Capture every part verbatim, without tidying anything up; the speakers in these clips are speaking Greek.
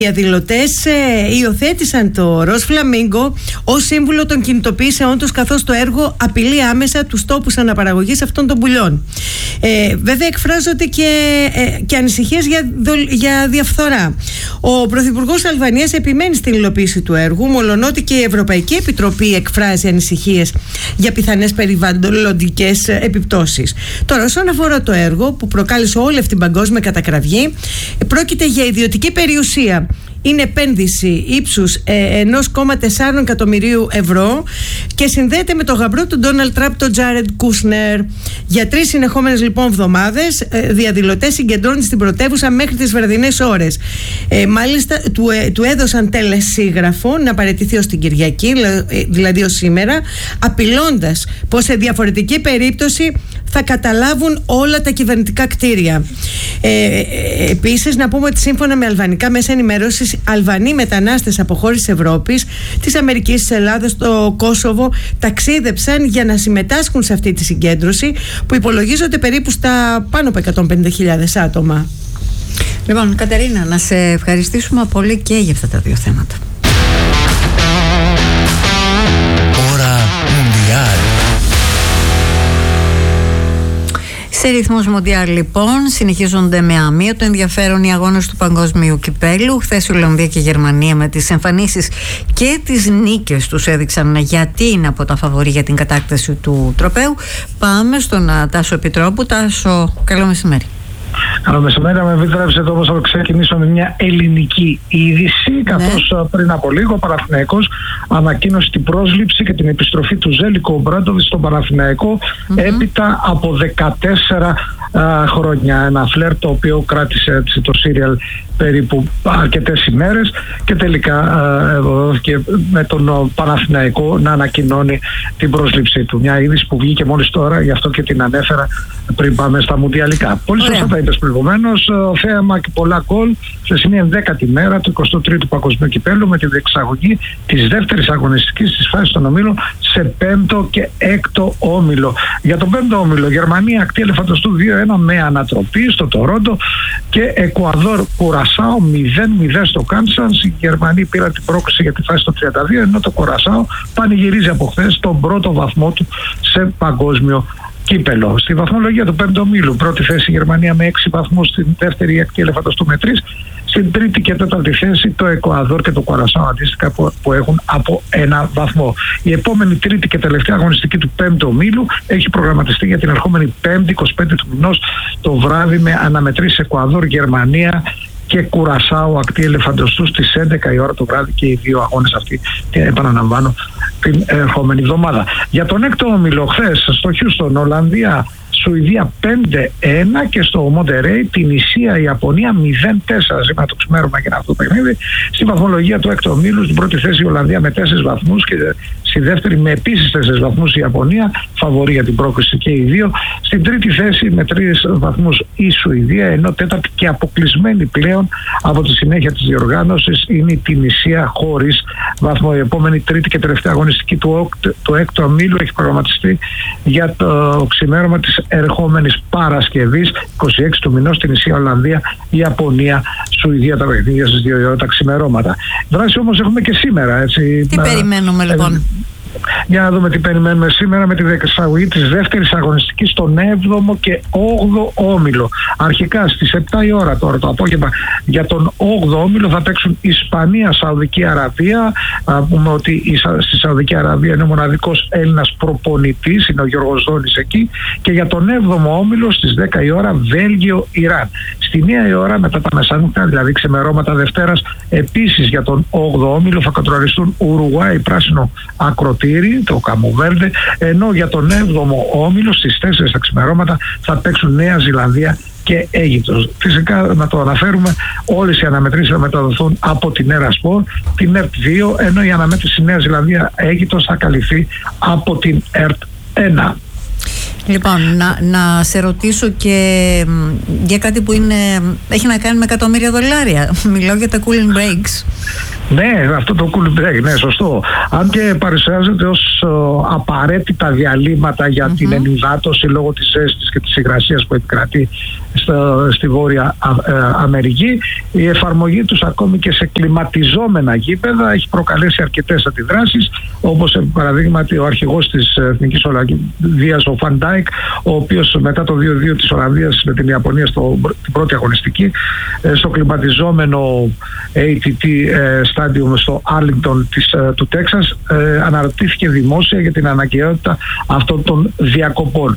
Οι διαδηλωτές ε, υιοθέτησαν το ροζ φλαμίγκο ως σύμβουλο των κινητοποιήσεών τους, καθώς το έργο απειλεί άμεσα τους τόπους αναπαραγωγής αυτών των πουλιών. Ε, βέβαια εκφράζονται και, ε, και ανησυχίες για, για διαφθορά. Ο Πρωθυπουργός Αλβανίας επιμένει στην υλοποίηση του έργου, μολονότι και η Ευρωπαϊκή Επιτροπή εκφράζει ανησυχίες για πιθανές περιβαλλοντικές επιπτώσεις. Τώρα, όσον αφορά το έργο που προκάλεσε όλη αυτή την παγκόσμια κατακραυγή, πρόκειται για ιδιωτική περιουσία. Είναι επένδυση ύψους ε, ένα κόμμα τέσσερα εκατομμυρίου ευρώ και συνδέεται με το γαμπρό του Ντόναλντ Τραμπ, τον Τζάρεντ Κούσνερ. Για τρεις συνεχόμενες λοιπόν εβδομάδες ε, διαδηλωτές συγκεντρώνονται στην πρωτεύουσα μέχρι τις βραδινές ώρες. Ε, μάλιστα του, ε, του έδωσαν τελεσίγραφο να παραιτηθεί ως την Κυριακή, δηλαδή ως σήμερα, απειλώντας πως σε διαφορετική περίπτωση θα καταλάβουν όλα τα κυβερνητικά κτίρια. Ε, ε, επίσης, να πούμε ότι σύμφωνα με αλβανικά μέσα ενημέρωσης, Αλβανοί μετανάστες από χώρες της Ευρώπης, της Αμερικής, της Ελλάδας, το Κόσοβο, ταξίδεψαν για να συμμετάσχουν σε αυτή τη συγκέντρωση που υπολογίζονται περίπου στα πάνω από εκατόν πενήντα χιλιάδες άτομα. Λοιπόν, Κατερίνα, να σε ευχαριστήσουμε πολύ και για αυτά τα δύο θέματα. Ώρα Μουντιάλ. Σε ρυθμούς Μουντιάλ, λοιπόν, συνεχίζονται με αμύωτο ενδιαφέρον οι αγώνες του Παγκόσμιου Κυπέλλου. Χθες η Ολλανδία και η Γερμανία με τις εμφανίσεις και τις νίκες τους έδειξαν γιατί είναι από τα φαβορί για την κατάκτηση του τροπαίου. Πάμε στον Τάσο Επιτρόπου. Τάσο, καλό μεσημέρι. Καλό μεσημέρι, με επιτρέψετε όμως να ξεκινήσω με μια ελληνική είδηση, ναι. Καθώς πριν από λίγο ο Παναθηναϊκός ανακοίνωσε την πρόσληψη και την επιστροφή του Ζέλικο Ομπράντοβιτς στον Παναθηναϊκό mm-hmm. έπειτα από δεκατέσσερα α, χρόνια. Ένα φλερ το οποίο κράτησε έτσι, το σύριαλ περίπου αρκετές ημέρες και τελικά δόθηκε με τον Παναθηναϊκό να ανακοινώνει την πρόσληψή του. Μια είδηση που βγήκε μόλις τώρα, γι' αυτό και την ανέφερα πριν πάμε στα μουντιαλικά. Πολύ σωστά τα είπες προηγουμένως. Θέαμα και πολλά γκολ σε σημεία δέκατη μέρα του εικοστού τρίτου Παγκοσμίου Κυπέλλου με τη διεξαγωγή της δεύτερης αγωνιστικής της φάσης των ομίλων σε πέμπτο και έκτο όμιλο. Για τον πέμπτο όμιλο, Γερμανία ακτή ελεφαντοστού δύο ένα με ανατροπή στο Τορόντο και Εκουαδόρ Κουρασάο μηδέν μηδέν στο Κάνσανς. Οι Γερμανοί πήραν την πρόκληση για τη φάση των τριάντα δύο, ενώ το Κουρασάο πανηγυρίζει από χθες τον πρώτο βαθμό του σε παγκόσμιο κύπελο. Στη βαθμολογία του πέμπτου ομίλου, πρώτη θέση η Γερμανία με έξι βαθμούς, στην δεύτερη η ακτή ελεφαντοστού με τρεις, στην τρίτη και τέταρτη θέση το Εκουαδόρ και το Κουρασάο αντίστοιχα που, που έχουν από ένα βαθμό. Η επόμενη τρίτη και τελευταία αγωνιστική του πέμπτου ομίλου έχει προγραμματιστεί για την ερχόμενη πέμπτη εικοστή πέμπτη του μηνός το βράδυ με αναμετρήσεις Εκουαδόρ, Γερμανία και Κουρασάο ακτή ελεφαντοστού στις έντεκα η ώρα το βράδυ, και οι δύο αγώνες αυτοί επαναλαμβάνω την ερχόμενη εβδομάδα. Για τον έκτο όμιλο, χθες στο Χιούστον, Ολλανδία Σουηδία πέντε ένα και στο Μοντερέι την Ισία Ιαπωνία μηδέν τέσσερα. Σήμερα το ξημέρωμα έγινε αυτό το παιχνίδι. Στη βαθμολογία του έκτου ομίλου, στην πρώτη θέση η Ολλανδία με τέσσερις βαθμούς και στη δεύτερη με επίσης τέσσερις βαθμούς η Ιαπωνία, φαβορί για την πρόκριση και οι δύο. Στην τρίτη θέση με τρεις βαθμούς η Σουηδία, ενώ τέταρτη και αποκλεισμένη πλέον από τη συνέχεια της διοργάνωσης είναι η Τινησία χωρίς βαθμό. Η επόμενη τρίτη και τελευταία αγωνιστική του, του έκτου ομίλου έχει προγραμματιστεί για το ξημέρωμα της ερχόμενης Παρασκευής εικοστή έκτη του μηνός στην Ισία Ολλανδία, Ιαπωνία, Σουηδία, τα παιχνίδια στις δύο ώρα τα ξημερώματα. Δράση όμως έχουμε και σήμερα, έτσι. Τι να... περιμένουμε λοιπόν? Ε, Για να δούμε τι περιμένουμε σήμερα με τη διεξαγωγή της δεύτερης αγωνιστικής στον έβδομο και όγδοο όμιλο. Αρχικά στις επτά η ώρα τώρα το απόγευμα για τον όγδοο όμιλο θα παίξουν Ισπανία, Σαουδική Αραβία. Να πούμε ότι στη Σαουδική Αραβία είναι ο μοναδικός Έλληνας προπονητής, είναι ο Γιώργος Δόνης εκεί. Και για τον έβδομο όμιλο στις δέκα η ώρα Βέλγιο, Ιράν. Στη μία η ώρα μετά τα μεσάνυχτα, δηλαδή ξημερώματα Δευτέρας, επίσης για τον όγδοο όμιλο θα κατροαριστούν Ουρουγουάη, πράσινο ακροτήρι, το Καμοβέρντε, ενώ για τον έβδομο όμιλο στις τέσσερις τα ξημερώματα θα παίξουν Νέα Ζηλανδία και Αίγυπτος. Φυσικά να το αναφέρουμε, όλες οι αναμετρήσεις θα μεταδοθούν από την Έρα Σπορ, την ΕΡΤ δύο, ενώ η αναμέτρηση Νέα Ζηλανδία Αίγυπτος θα καλυφθεί από την ΕΡΤ ένα. Λοιπόν, να, να σε ρωτήσω και για κάτι που είναι, έχει να κάνει με εκατομμύρια δολάρια. Μιλάω για τα cooling breaks. Ναι, αυτό το cooling break, ναι, σωστό. Αν και παρουσιάζεται ως uh, απαραίτητα διαλύματα για mm-hmm. την ενυδάτωση λόγω της ζέστης και της υγρασίας που επικρατεί στο, στη Βόρεια Αμερική. Η εφαρμογή τους ακόμη και σε κλιματιζόμενα γήπεδα έχει προκαλέσει αρκετές αντιδράσεις, όπως παραδείγματι ο αρχηγός της Εθνικής Ολλανδίας, ο Φαν Ντάικ, ο οποίος μετά το δύο δύο της Ολλανδίας με την Ιαπωνία στο, την πρώτη αγωνιστική στο κλιματιζόμενο έι τι τι Stadium στο Arlington της, του Τέξας αναρωτήθηκε δημόσια για την αναγκαιότητα αυτών των διακοπών.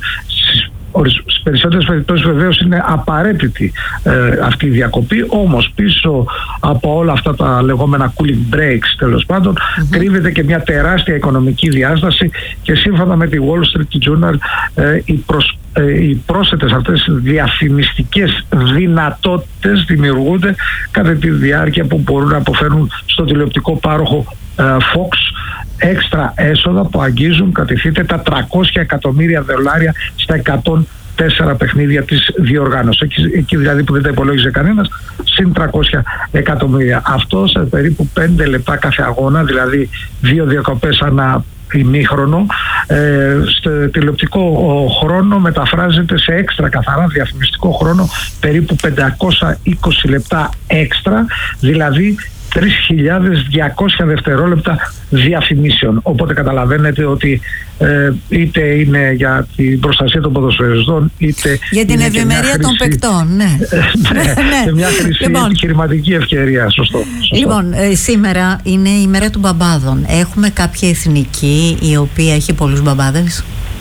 Στις περισσότερες περιπτώσεις βεβαίως είναι απαραίτητη ε, αυτή η διακοπή, όμως πίσω από όλα αυτά τα λεγόμενα cooling breaks, τέλος πάντων, mm-hmm. κρύβεται και μια τεράστια οικονομική διάσταση, και σύμφωνα με τη Wall Street Journal ε, οι, προσ, ε, οι πρόσθετες αυτές διαφημιστικές δυνατότητες δημιουργούνται κατά τη διάρκεια που μπορούν να αποφέρουν στο τηλεοπτικό πάροχο ε, Fox έξτρα έσοδα που αγγίζουν, κατηθείτε, τα τριακόσια εκατομμύρια δολάρια στα εκατόν τέσσερα παιχνίδια της διοργάνωσης. Εκεί, εκεί δηλαδή που δεν τα υπολόγιζε κανένας, συν τριακόσια εκατομμύρια. Αυτό σε περίπου πέντε λεπτά κάθε αγώνα, δηλαδή δύο διακοπές ανά ημίχρονο, ε, στο τηλεοπτικό χρόνο μεταφράζεται σε έξτρα καθαρά διαφημιστικό χρόνο περίπου πεντακόσια είκοσι λεπτά έξτρα, δηλαδή τρεις χιλιάδες διακόσια δευτερόλεπτα διαφημίσεων. Οπότε καταλαβαίνετε ότι ε, είτε είναι για την προστασία των ποδοσφαιριστών, είτε για την ευημερία των παικτών. Ναι. ναι, ναι. μια χρυσή λοιπόν, επιχειρηματική ευκαιρία. Σωστό. σωστό. Λοιπόν, ε, σήμερα είναι η μέρα των μπαμπάδων. Έχουμε κάποια εθνική η οποία έχει πολλούς μπαμπάδες?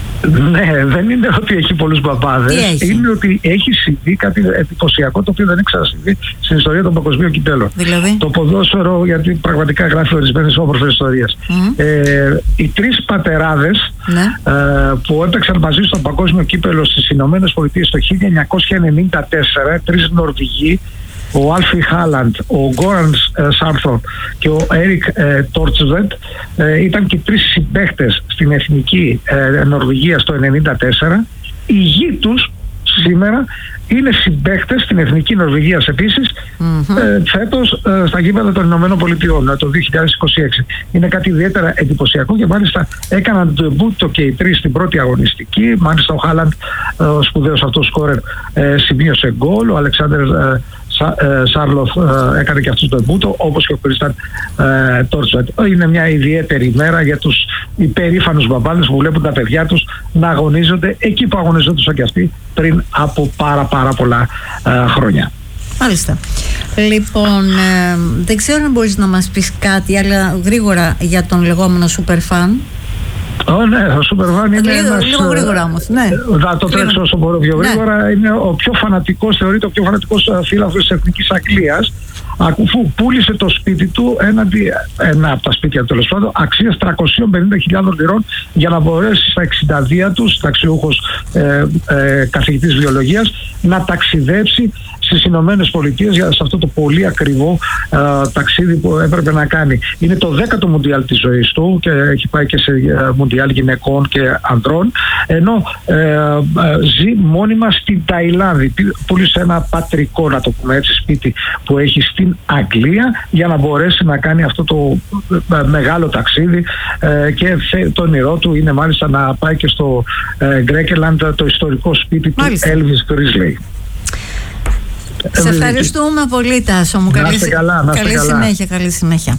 Ναι, δεν είναι ότι έχει πολλούς μπαμπάδες. Είναι ότι έχει συμβεί κάτι εντυπωσιακό, το οποίο δεν έχει ξανασυμβεί στην ιστορία των παγκοσμίων κυπέλων. Δηλαδή? Το ποδόσφαιρο, γιατί πραγματικά γράφει ορισμένες όμορφες ιστορίες. Mm. Ε, οι τρεις πατεράδες ναι. ε, που έπαιξαν μαζί στο παγκόσμιο κύπελο στις Ηνωμένες Πολιτείες το χίλια εννιακόσια ενενήντα τέσσερα, τρεις Νορβηγοί, ο Άλφι Χάλαντ, ο Γκόραν Σάρθον και ο Έρικ Τόρτσβεντ, ήταν και τρεις συμπαίχτες στην Εθνική ε, Νορβηγία το ενενήντα τέσσερα. Οι γη τους σήμερα είναι συμπαίχτες στην Εθνική Νορβηγία επίσης mm-hmm. ε, φέτος ε, στα γήπεδα των Ηνωμένων Πολιτειών το δύο χιλιάδες είκοσι έξι. Είναι κάτι ιδιαίτερα εντυπωσιακό, και μάλιστα έκαναν το ντεμπούτο και οι τρεις στην πρώτη αγωνιστική. Μάλιστα ο Χάλαντ, ε, ο σπουδαίος αυτός σκόρερ, ε, σημείωσε γκολ. Ο Αλεξάνδερ ε, Σάρλοφ ε, έκανε και αυτός το ντεμπούτο, όπως και ο Κρίσταν ε, Τόρτσβεντ. Είναι μια ιδιαίτερη ημέρα για τους υπερήφανους μπαμπάδες που βλέπουν τα παιδιά τους να αγωνίζονται εκεί που αγωνιζόντουσαν και αυτοί πριν από πάρα πάρα πολλά ε, χρόνια. Μάλιστα. Λοιπόν, ε, δεν ξέρω αν μπορείς να μας πεις κάτι, αλλά γρήγορα για τον λεγόμενο super fan. Oh, ναι, ο Σούπερμαν είναι λίγο, ένας... Λίγο γρήγορα όμως, ναι. Θα το τρέξω όσο μπορώ πιο γρήγορα. Ναι. Είναι ο πιο φανατικός, θεωρείται ο πιο φανατικός φίλαθλος της Εθνικής Αγγλίας, αφού πούλησε το σπίτι του έναντι, ένα από τα σπίτια τέλος πάντων, αξίας τριακόσιες πενήντα χιλιάδες λιρών, για να μπορέσει στα εξήντα δύο του, ταξιούχος ε, ε, καθηγητής βιολογίας, να ταξιδέψει στις Ηνωμένες Πολιτείες σε αυτό το πολύ ακριβό ε, ταξίδι που έπρεπε να κάνει. Είναι το δέκατο μουντιάλ της ζωής του και έχει πάει και σε ε, μουντιάλ γυναικών και ανδρών, ενώ ε, ε, ζει μόνιμα στην Ταϊλάνδη. Πούλησε ένα πατρικό, να το πούμε έτσι, σπίτι που έχει στην Αγγλία, για να μπορέσει να κάνει αυτό το ε, μεγάλο ταξίδι, ε, και το όνειρό του είναι μάλιστα να πάει και στο ε, Γκρέκελαντ, το ιστορικό σπίτι μάλιστα. του Έλβις Πρίσλεϊ. Σε ευχαριστούμε πολύ, Τάσο μου. Καλή, καλά, να καλή καλά. συνέχεια, καλή συνέχεια.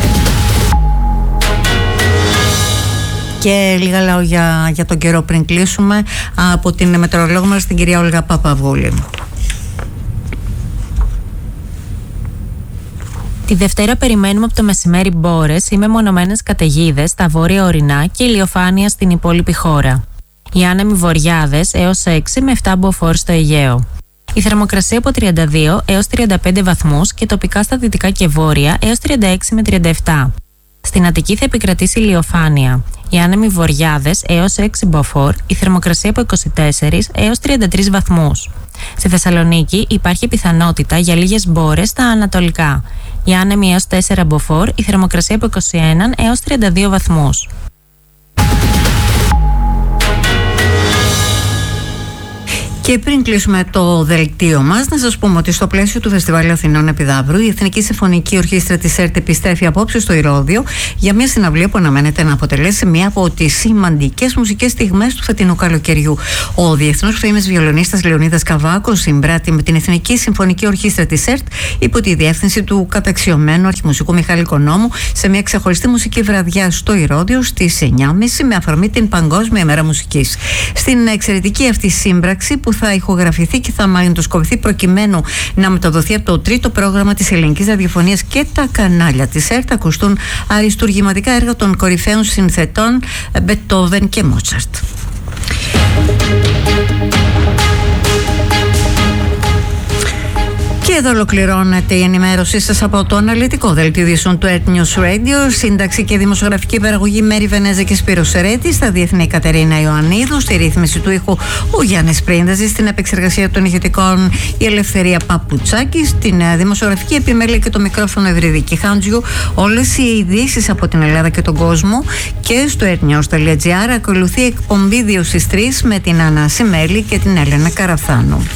Και λίγα λόγια για τον καιρό πριν κλείσουμε από την μετεωρολόγο μας, την κυρία Όλγα Παπαβούλη. Τη Δευτέρα περιμένουμε από το μεσημέρι μπόρες ή μεμονωμένες καταιγίδες στα βόρεια ορεινά και ηλιοφάνεια στην υπόλοιπη χώρα. Οι άνεμοι βορειάδες έως έξι με επτά μποφόρ στο Αιγαίο. Η θερμοκρασία από τριάντα δύο έως τριάντα πέντε βαθμούς και τοπικά στα δυτικά και βόρεια έως τριάντα έξι με τριάντα επτά. Στην Αττική θα επικρατήσει ηλιοφάνεια. Οι άνεμοι βορειάδες έως έξι μποφόρ, η θερμοκρασία από είκοσι τέσσερα έως τριάντα τρεις βαθμούς. Στη Θεσσαλονίκη υπάρχει πιθανότητα για λίγες μπόρες στα ανατολικά. Οι άνεμοι έως τέσσερα μποφόρ, η θερμοκρασία από είκοσι ένα έως τριάντα δύο βαθμούς. Και πριν κλείσουμε το δελτίο μας, να σας πούμε ότι στο πλαίσιο του Φεστιβάλ Αθηνών Επιδαύρου, η Εθνική Συμφωνική Ορχήστρα της ΕΡΤ επιστρέφει απόψε στο Ηρώδειο για μια συναυλία που αναμένεται να αποτελέσει μία από τις σημαντικές μουσικές στιγμές του φετινού καλοκαιριού. Ο διεθνώς φήμης βιολονίστας Λεωνίδας Καβάκος συμπράττει με την Εθνική Συμφωνική Ορχήστρα της ΕΡΤ υπό τη διεύθυνση του καταξιωμένου αρχιμουσικού Μιχάλη Οικονόμου σε μια ξεχωριστή μουσική βραδιά στο Ηρώδειο στις εννιά και μισή με αφορμή την Παγκόσμια Μέρα Μουσικής. Στην εξαιρετική αυτή σύμπραξη που θα ηχογραφηθεί και θα μαγνητοσκοπηθεί προκειμένου να μεταδοθεί από το τρίτο πρόγραμμα της ελληνικής ραδιοφωνίας και τα κανάλια της ΕΡΤ, ακουστούν αριστουργηματικά έργα των κορυφαίων συνθετών Μπετόβεν και Μότσαρτ. Και εδώ ολοκληρώνεται η ενημέρωσή σας από το αναλυτικό δελτίο ειδήσεων του ΕΡΤ News Radio. Σύνταξη και δημοσιογραφική παραγωγή Μέρη Βενέζα και Σπύρος Σερέτης. Στα διεθνή Κατερίνα Ιωαννίδου. Στη ρύθμιση του ήχου ο Γιάννης Πρίνταζης. Στην επεξεργασία των ηχητικών η Ελευθερία Παπουτσάκη. Στην δημοσιογραφική επιμέλεια και το μικρόφωνο Ευρυδική Χάντζιου. Όλες οι ειδήσεις από την Ελλάδα και τον κόσμο. Και στο ertnews.gr ακολουθεί εκπομπή δύο στις τρεις με την Άννα Σιμέλη και την Έλενα Καραθάνου.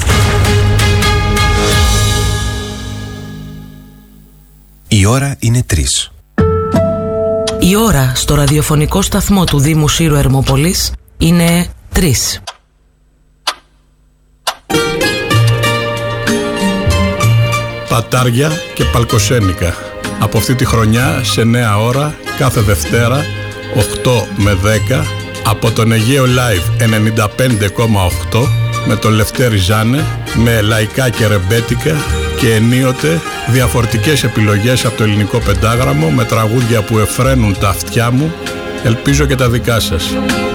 Η ώρα είναι τρεις. Η ώρα στο ραδιοφωνικό σταθμό του Δήμου Σύρου Ερμόπολης είναι τρεις. Πατάρια και παλκοσένικα. Από αυτή τη χρονιά σε νέα ώρα κάθε Δευτέρα οκτώ με δέκα από τον Αιγαίο Live ενενήντα πέντε κόμμα οκτώ με τον Λευτέρη Ζάνε, με λαϊκά και ρεμπέτικα και ενίοτε διαφορετικές επιλογές από το ελληνικό πεντάγραμμο με τραγούδια που εφραίνουν τα αυτιά μου, ελπίζω και τα δικά σας.